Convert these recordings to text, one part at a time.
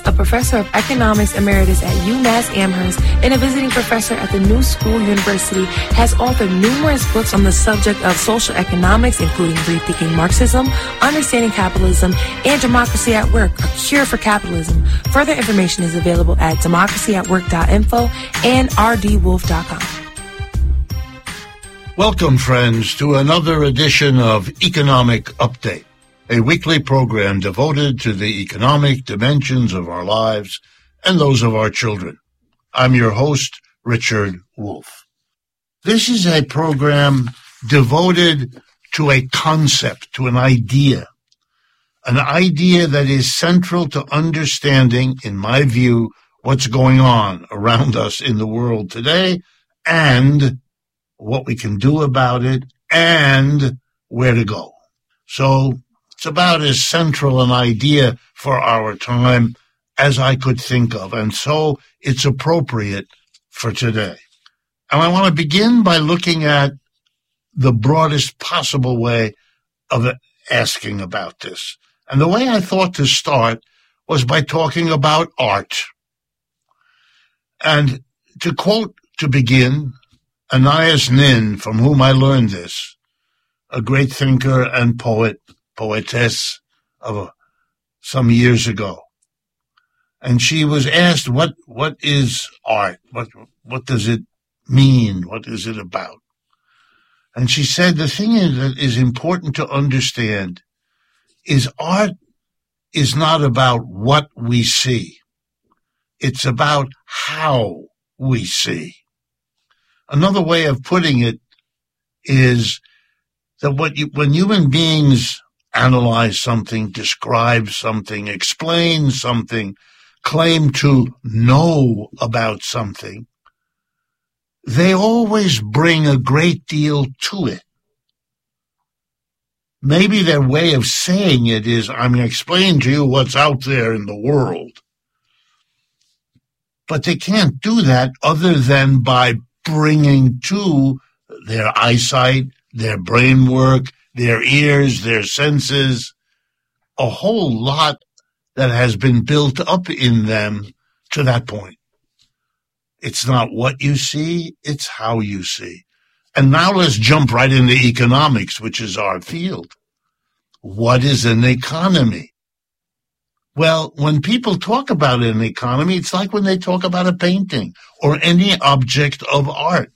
a professor of economics emeritus at UMass Amherst and a visiting professor at the New School University, has authored numerous books on the subject of social economics, including Rethinking Marxism, Understanding Capitalism, and Democracy at Work, A Cure for Capitalism. Further information is available at democracyatwork.info and rdwolf.com. Welcome, friends, to another edition of Economic Update, a weekly program devoted to the economic dimensions of our lives and those of our children. I'm your host, Richard Wolff. This is a program devoted to a concept, to an idea that is central to understanding, in my view, what's going on around us in the world today and what we can do about it and where to go. So it's about as central an idea for our time as I could think of, and so it's appropriate for today. And I want to begin by looking at the broadest possible way of asking about this. And the way I thought to start was by talking about art. And to quote to begin Anais Nin, from whom I learned this, a great thinker and poetess of some years ago. And she was asked, what is art? What does it mean? What is it about? And she said, the thing that is important to understand is art is not about what we see. It's about how we see. Another way of putting it is that when human beings analyze something, describe something, explain something, claim to know about something, they always bring a great deal to it. Maybe their way of saying it is, I'm going to explain to you what's out there in the world. But they can't do that other than by bringing to their eyesight, their brain work, their ears, their senses, a whole lot that has been built up in them to that point. It's not what you see, it's how you see. And now let's jump right into economics, which is our field. What is an economy? Well, when people talk about an economy, it's like when they talk about a painting or any object of art.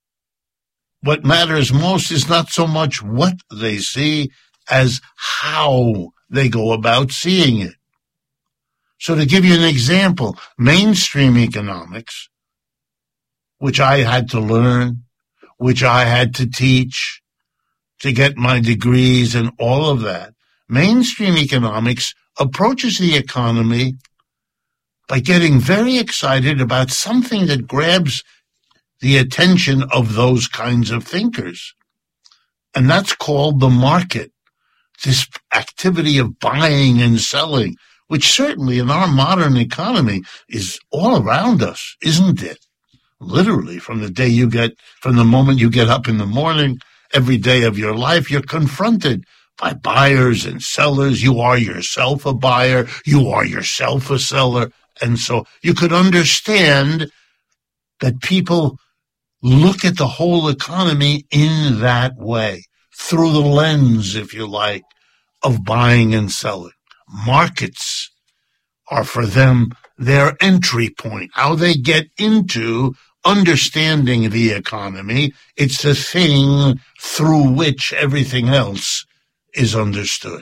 What matters most is not so much what they see as how they go about seeing it. So to give you an example, mainstream economics, which I had to learn, which I had to teach to get my degrees and all of that, mainstream economics approaches the economy by getting very excited about something that grabs the attention of those kinds of thinkers. And that's called the market, this activity of buying and selling, which certainly in our modern economy is all around us, isn't it? Literally, from the moment you get up in the morning, every day of your life, you're confronted by buyers and sellers. You are yourself a buyer. You are yourself a seller. And so you could understand that people look at the whole economy in that way, through the lens, if you like, of buying and selling. Markets are for them their entry point, how they get into understanding the economy. It's the thing through which everything else is understood.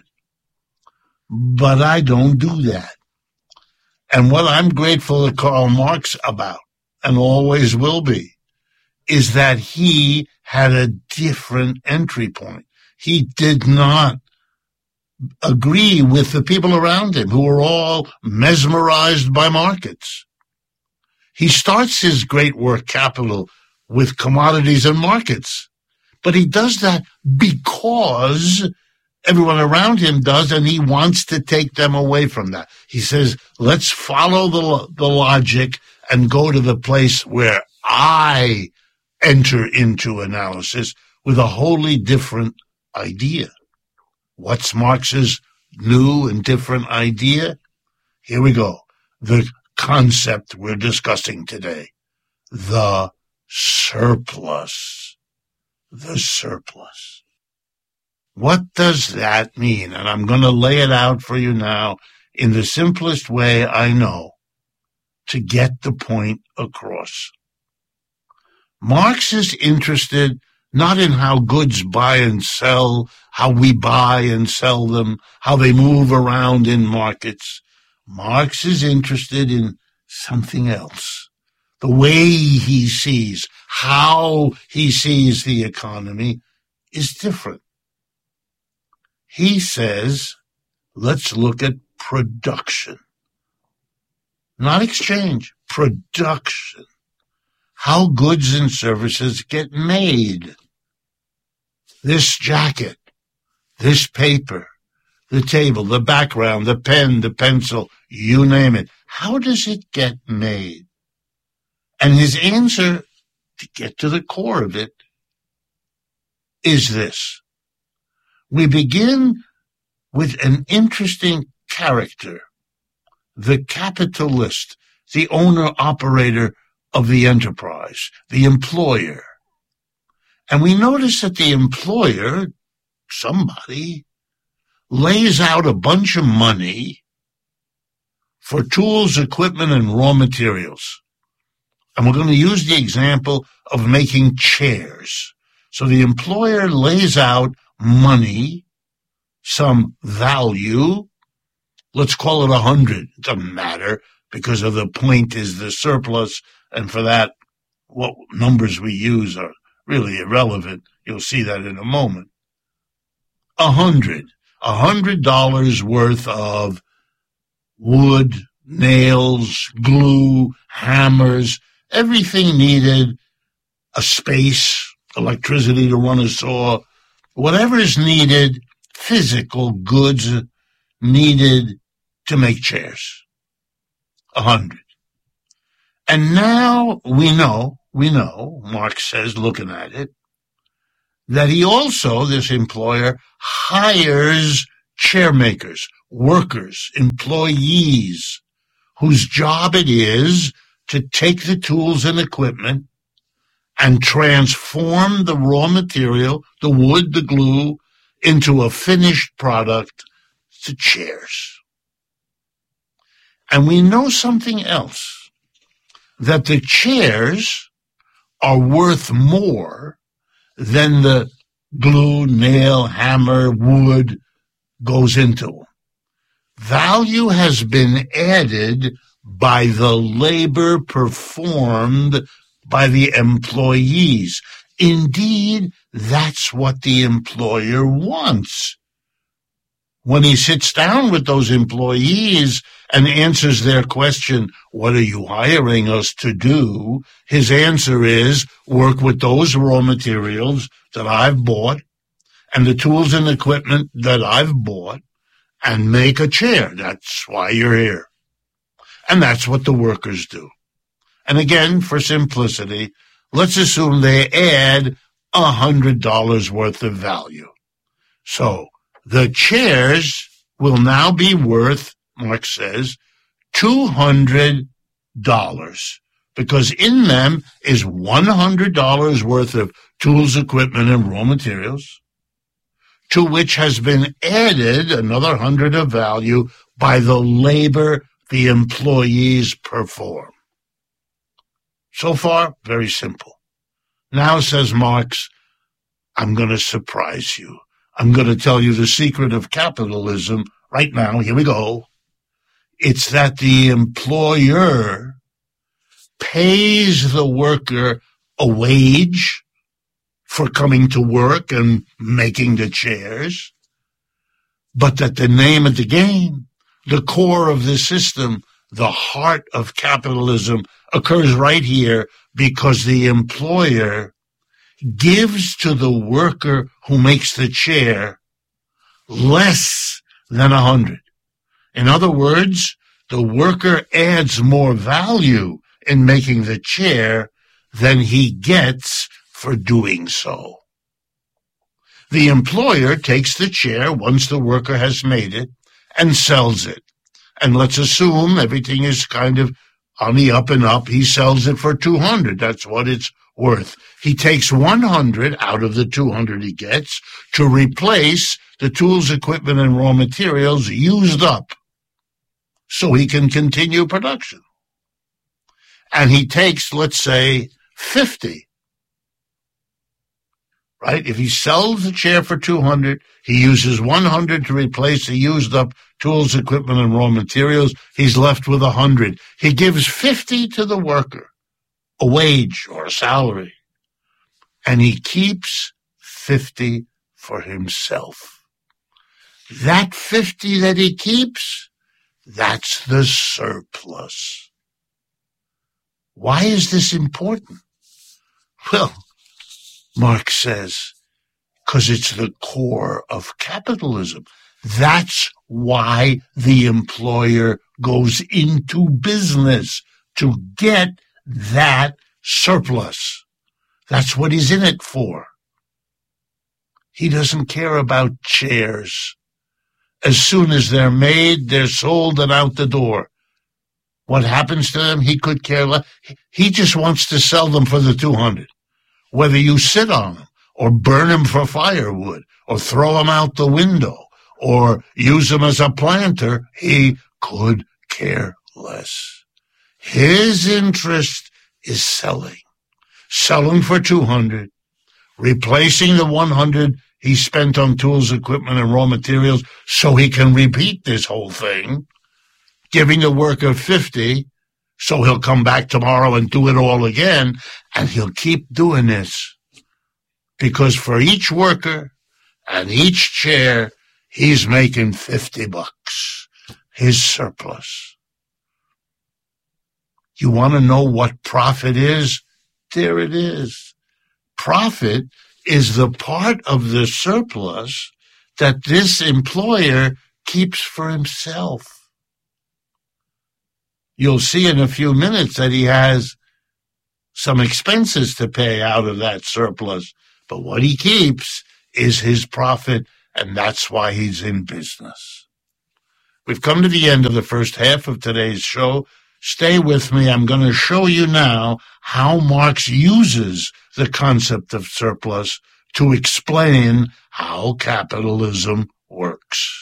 But I don't do that. And what I'm grateful to Karl Marx about, and always will be, is that he had a different entry point. He did not agree with the people around him who were all mesmerized by markets. He starts his great work, Capital, with commodities and markets. But he does that because everyone around him does, and he wants to take them away from that. He says, let's follow the logic and go to the place where I enter into analysis with a wholly different idea. What's Marx's new and different idea? Here we go. the concept we're discussing today. The surplus. The surplus. What does that mean? And I'm going to lay it out for you now in the simplest way I know to get the point across. Marx is interested not in how goods buy and sell, how we buy and sell them, how they move around in markets. Marx is interested in something else. The way he sees, how he sees the economy is different. He says, let's look at production. Not exchange, production. How goods and services get made. This jacket, this paper, the table, the background, the pen, the pencil, you name it. How does it get made? And his answer, to get to the core of it, is this. We begin with an interesting character, the capitalist, the owner-operator of the enterprise, the employer. And we notice that the employer, somebody, lays out a bunch of money for tools, equipment, and raw materials. And we're going to use the example of making chairs. So the employer lays out money, some value, let's call it 100. It doesn't matter because of the point is the surplus, and for that, what numbers we use are really irrelevant. You'll see that in a moment. $100 worth of wood, nails, glue, hammers, everything needed, a space, electricity to run a saw, whatever is needed, physical goods needed to make chairs. 100. And now we know, Marx says, looking at it, that he also, this employer, hires chair makers, workers, employees, whose job it is to take the tools and equipment and transform the raw material, the wood, the glue, into a finished product, to chairs. And we know something else, that the chairs are worth more than the glue, nail, hammer, wood goes into them. Value has been added by the labor performed by the employees. Indeed, that's what the employer wants. When he sits down with those employees and answers their question, what are you hiring us to do? His answer is, work with those raw materials that I've bought and the tools and equipment that I've bought and make a chair. That's why you're here. And that's what the workers do. And again, for simplicity, let's assume they add $100 worth of value. So the chairs will now be worth, Marx says, $200, because in them is $100 worth of tools, equipment, and raw materials, to which has been added another 100 of value by the labor the employees perform. So far, very simple. Now, says Marx, I'm going to surprise you. I'm going to tell you the secret of capitalism right now. Here we go. It's that the employer pays the worker a wage for coming to work and making the chairs, but that the name of the game, the core of the system, the heart of capitalism occurs right here because the employer gives to the worker who makes the chair less than 100. In other words, the worker adds more value in making the chair than he gets for doing so. The employer takes the chair once the worker has made it and sells it. and let's assume everything is kind of on the up and up. He sells it for $200. That's what it's worth. He takes $100 out of the $200 he gets to replace the tools, equipment, and raw materials used up so he can continue production. And he takes, let's say, $50. Right? If he sells the chair for $200, he uses $100 to replace the used up tools, equipment, and raw materials. He's left with $100. He gives $50 to the worker, a wage or a salary, and he keeps $50 for himself. That $50 that he keeps, that's the surplus. Why is this important? Well, Marx says, because it's the core of capitalism. That's why the employer goes into business, to get that surplus. That's what he's in it for. He doesn't care about chairs. As soon as they're made, they're sold and out the door. What happens to them, he could care less. He just wants to sell them for the $200. Whether you sit on them, or burn them for firewood, or throw them out the window, or use them as a planter, he could care less. His interest is selling for $200, replacing the $100 he spent on tools, equipment, and raw materials so he can repeat this whole thing, giving the worker $50 so he'll come back tomorrow and do it all again, and he'll keep doing this. Because for each worker and each chair, he's making $50, his surplus. You want to know what profit is? There it is. Profit is the part of the surplus that this employer keeps for himself. You'll see in a few minutes that he has some expenses to pay out of that surplus. But what he keeps is his profit, and that's why he's in business. We've come to the end of the first half of today's show. Stay with me. I'm going to show you now how Marx uses the concept of surplus to explain how capitalism works.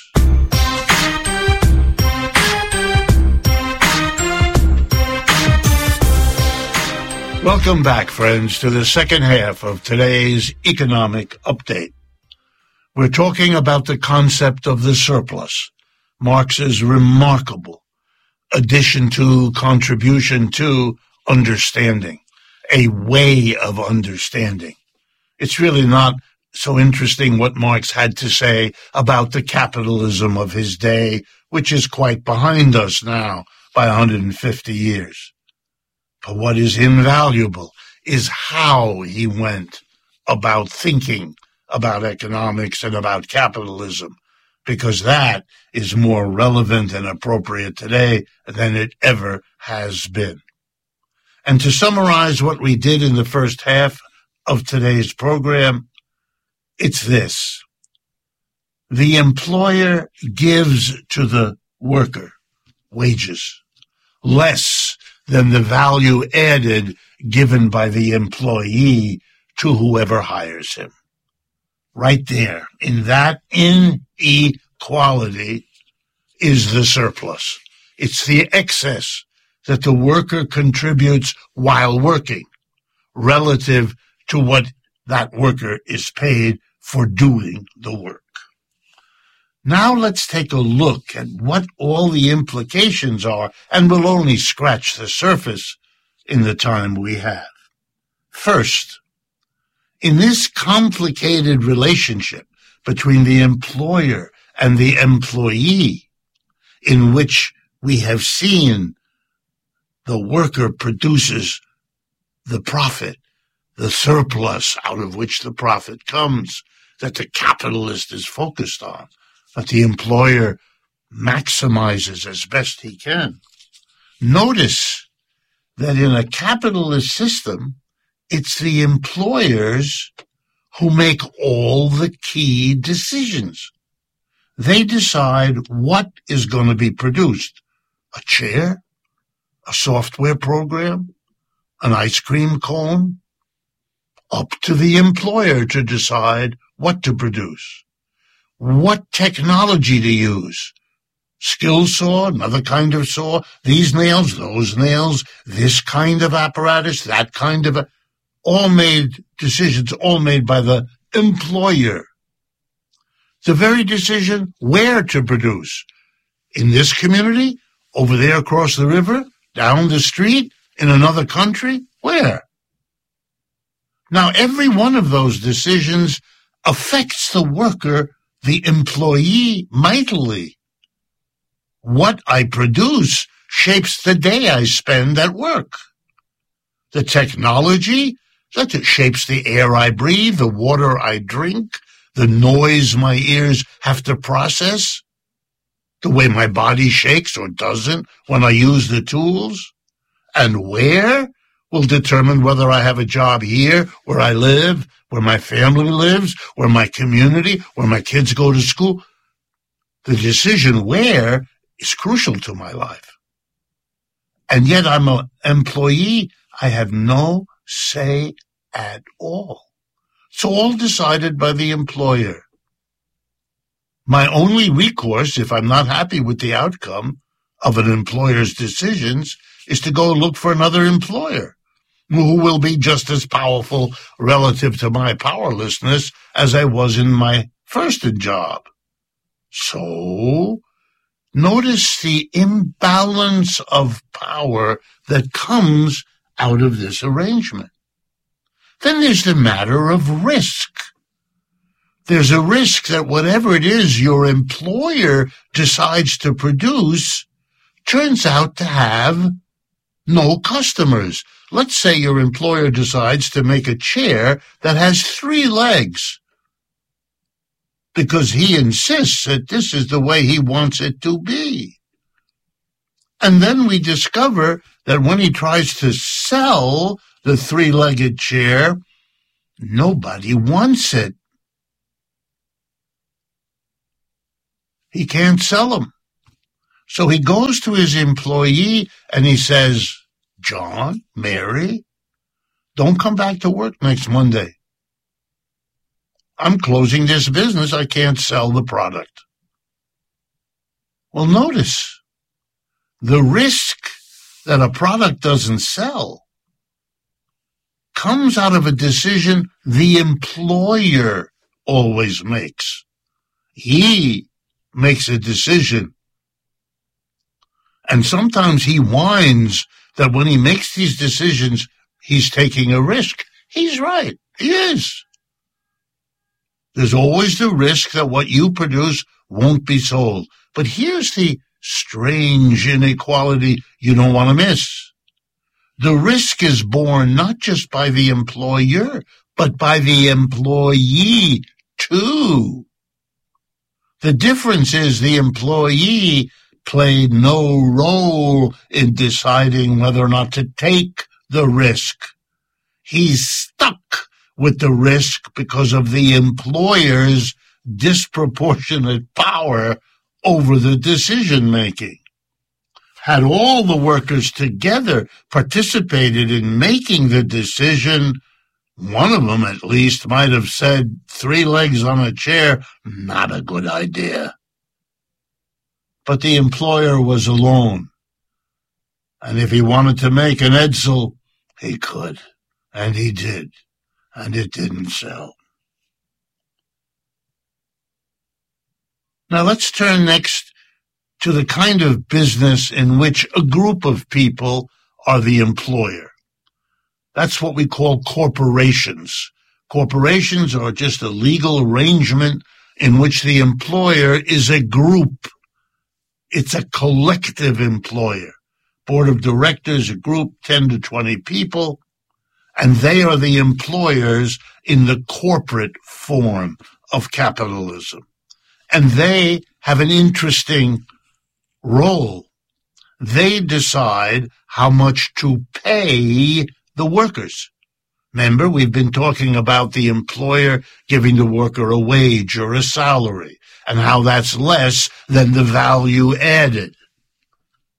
Welcome back, friends, to the second half of today's economic update. We're talking about the concept of the surplus, Marx's remarkable contribution to understanding, a way of understanding. It's really not so interesting what Marx had to say about the capitalism of his day, which is quite behind us now by 150 years. But what is invaluable is how he went about thinking about economics and about capitalism, because that is more relevant and appropriate today than it ever has been. And to summarize what we did in the first half of today's program, it's this. The employer gives to the worker wages, less than the value added given by the employee to whoever hires him. Right there, in that inequality, is the surplus. It's the excess that the worker contributes while working relative to what that worker is paid for doing the work. Now let's take a look at what all the implications are, and we'll only scratch the surface in the time we have. First, in this complicated relationship between the employer and the employee, in which we have seen the worker produces the profit, the surplus out of which the profit comes, that the capitalist is focused on, that the employer maximizes as best he can. Notice that in a capitalist system, it's the employers who make all the key decisions. They decide what is going to be produced, a chair, a software program, an ice cream cone? Up to the employer to decide what to produce, what technology to use. Skill saw, another kind of saw, these nails, those nails, this kind of apparatus, that kind of... all made decisions, all made by the employer. The very decision where to produce. In this community, over there across the river, down the street, in another country, where? Now, every one of those decisions affects the worker, the employee, mightily. What I produce shapes the day I spend at work. The technology, that shapes the air I breathe, the water I drink, the noise my ears have to process, the way my body shakes or doesn't when I use the tools. And where will determine whether I have a job here, where I live, where my family lives, where my community, where my kids go to school. The decision where is crucial to my life. And yet I'm an employee. I have no say at all. It's all decided by the employer. My only recourse, if I'm not happy with the outcome of an employer's decisions, is to go look for another employer who will be just as powerful relative to my powerlessness as I was in my first job. So, notice the imbalance of power that comes out of this arrangement. Then there's the matter of risk. There's a risk that whatever it is your employer decides to produce turns out to have no customers. Let's say your employer decides to make a chair that has 3 legs because he insists that this is the way he wants it to be. And then we discover that when he tries to sell the 3-legged chair, nobody wants it. He can't sell them. So he goes to his employee and he says, John, Mary, don't come back to work next Monday. I'm closing this business. I can't sell the product. Well, notice the risk that a product doesn't sell comes out of a decision the employer always makes. He makes a decision. And sometimes he whines that when he makes these decisions, he's taking a risk. He's right. He is. There's always the risk that what you produce won't be sold. But here's the strange inequality you don't want to miss. The risk is borne not just by the employer, but by the employee too. The difference is the employee played no role in deciding whether or not to take the risk. He's stuck with the risk because of the employer's disproportionate power over the decision-making. Had all the workers together participated in making the decision, one of them at least might have said 3 legs on a chair, not a good idea. But the employer was alone. And if he wanted to make an Edsel, he could. And he did. And it didn't sell. Now let's turn next to the kind of business in which a group of people are the employer. That's what we call corporations. Corporations are just a legal arrangement in which the employer is a group. It's a collective employer. Board of directors, a group, 10 to 20 people, and they are the employers in the corporate form of capitalism. And they have an interesting role. They decide how much to pay the workers. Remember, we've been talking about the employer giving the worker a wage or a salary, and how that's less than the value added.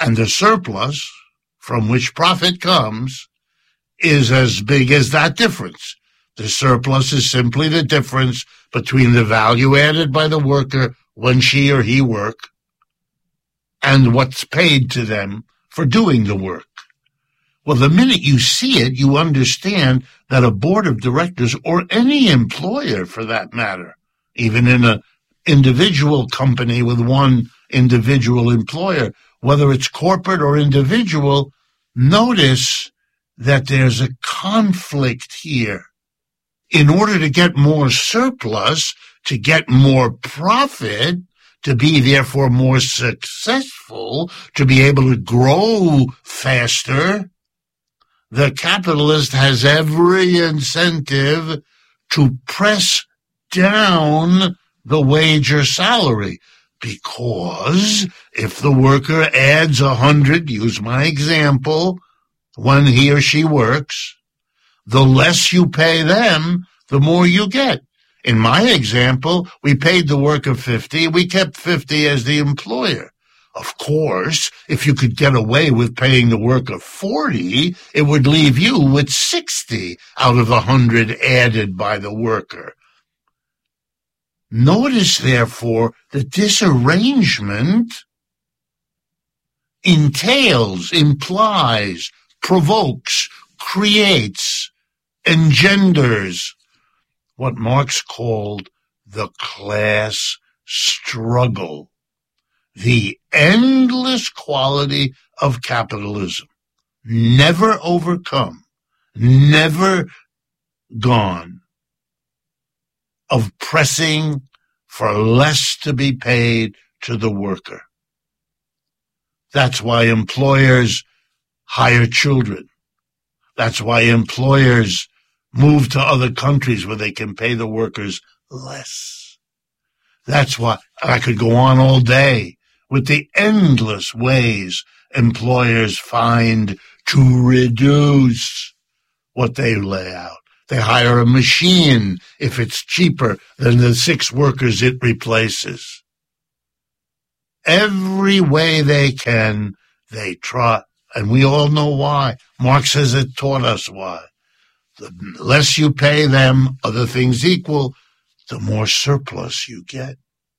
And the surplus, from which profit comes, is as big as that difference. The surplus is simply the difference between the value added by the worker when she or he work and what's paid to them for doing the work. Well, the minute you see it, you understand that a board of directors, or any employer for that matter, even in an individual company with one individual employer, whether it's corporate or individual, notice that there's a conflict here. In order to get more surplus, to get more profit, to be therefore more successful, to be able to grow faster, the capitalist has every incentive to press down the wage or salary. Because if the worker adds 100, use my example, when he or she works, the less you pay them, the more you get. In my example, we paid the worker 50, we kept 50 as the employer. Of course, if you could get away with paying the worker 40, it would leave you with 60 out of the 100 added by the worker. Notice, therefore, that this arrangement entails, implies, provokes, creates, engenders what Marx called the class struggle, the endless quality of capitalism, never overcome, never gone, of pressing for less to be paid to the worker. That's why employers hire children. That's why employers move to other countries where they can pay the workers less. That's why I could go on all day with the endless ways employers find to reduce what they lay out. They hire a machine if it's cheaper than the 6 workers it replaces. Every way they can, they try, and we all know why. Marx has taught us why. The less you pay them, other things equal, the more surplus you get.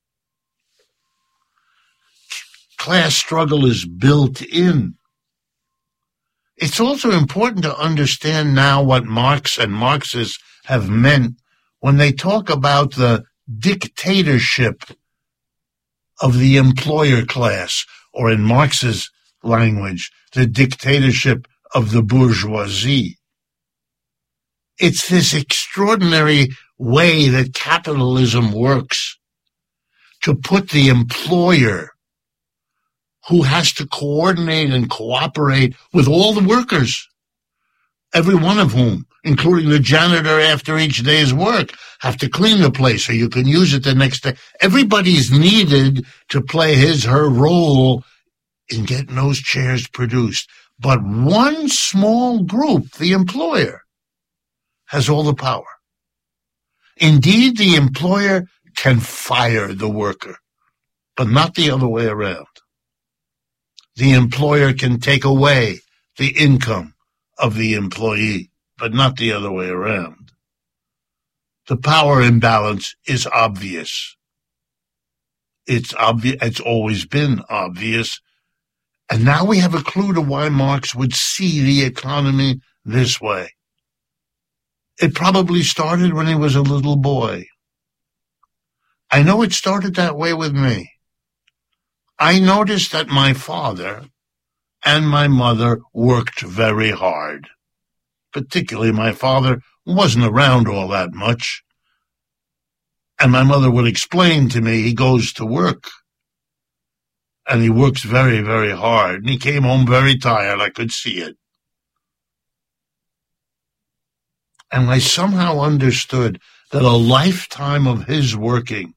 Class struggle is built in. It's also important to understand now what Marx and Marxists have meant when they talk about the dictatorship of the employer class, or in Marx's language, the dictatorship of the bourgeoisie. It's this extraordinary way that capitalism works to put the employer, who has to coordinate and cooperate with all the workers, every one of whom, including the janitor after each day's work, have to clean the place so you can use it the next day. Everybody's needed to play his, her role in getting those chairs produced. But one small group, the employer, has all the power. Indeed, the employer can fire the worker, but not the other way around. The employer can take away the income of the employee, but not the other way around. The power imbalance is obvious. It's obvious. It's always been obvious. And now we have a clue to why Marx would see the economy this way. It probably started when he was a little boy. I know it started that way with me. I noticed that my father and my mother worked very hard. Particularly my father wasn't around all that much. And my mother would explain to me he goes to work. And he works very, very hard. And he came home very tired. I could see it. And I somehow understood that a lifetime of his working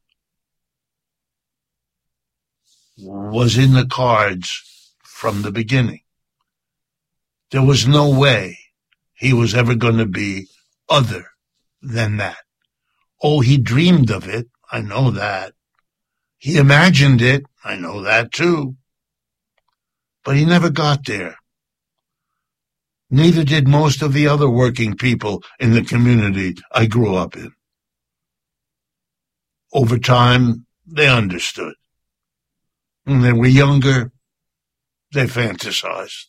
was in the cards from the beginning. There was no way he was ever going to be other than that. Oh, he dreamed of it. I know that. He imagined it. I know that too. but he never got there. Neither did most of the other working people in the community I grew up in. Over time, they understood. When they were younger, they fantasized.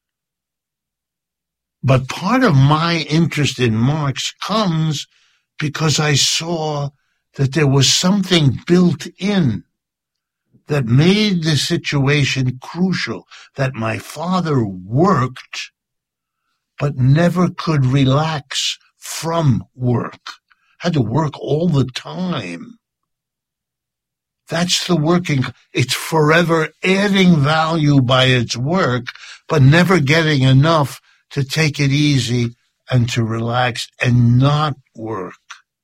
But part of my interest in Marx comes because I saw that there was something built in that made the situation crucial, that my father worked but never could relax from work, had to work all the time. That's the working. It's forever adding value by its work, but never getting enough to take it easy and to relax and not work.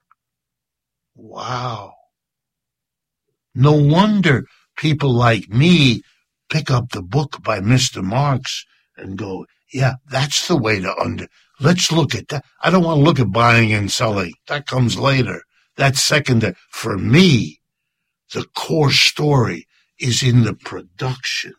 Wow. No wonder people like me pick up the book by Mr. Marx and go, yeah, that's the way to let's look at that. I don't want to look at buying and selling. That comes later. That's secondary. For me, the core story is in the production.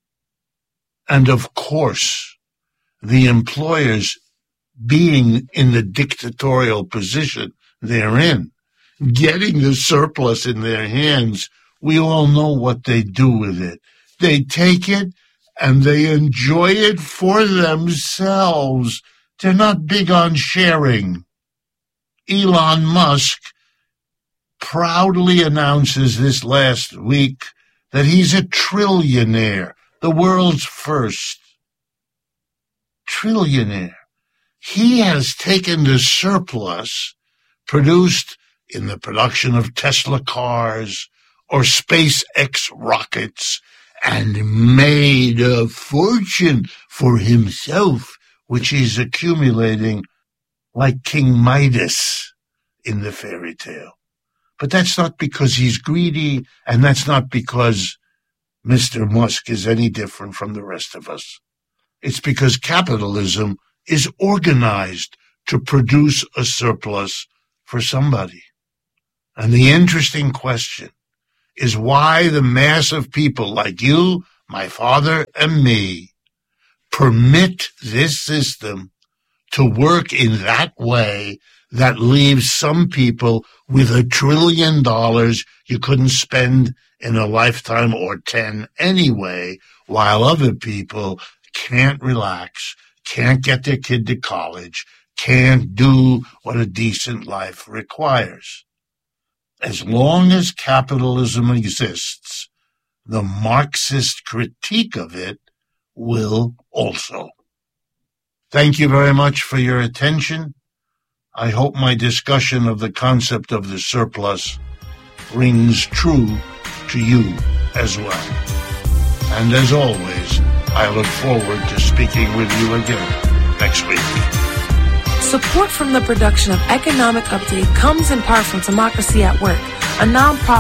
And of course, the employers being in the dictatorial position they're in, getting the surplus in their hands, we all know what they do with it. They take it and they enjoy it for themselves. They're not big on sharing. Elon Musk proudly announces this last week that he's a trillionaire, the world's first trillionaire. He has taken the surplus produced in the production of Tesla cars or SpaceX rockets and made a fortune for himself, which he's accumulating like King Midas in the fairy tale. But that's not because he's greedy, and that's not because Mr. Musk is any different from the rest of us. It's because capitalism is organized to produce a surplus for somebody. And the interesting question is why the mass of people like you, my father, and me permit this system to work in that way that leaves some people with $1 trillion you couldn't spend in a lifetime or 10 anyway, while other people can't relax, can't get their kid to college, can't do what a decent life requires. As long as capitalism exists, the Marxist critique of it will also. Thank you very much for your attention. I hope my discussion of the concept of the surplus rings true to you as well. And as always, I look forward to speaking with you again next week. Support from the production of Economic Update comes in part from Democracy at Work, a nonprofit